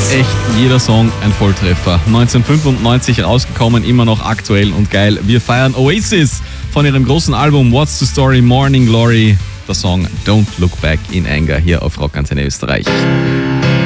echt jeder Song ein Volltreffer. 1995 rausgekommen, immer noch aktuell und geil. Wir feiern Oasis von ihrem großen Album What's the Story, Morning Glory. Der Song Don't Look Back in Anger hier auf Rock Antenne Österreich.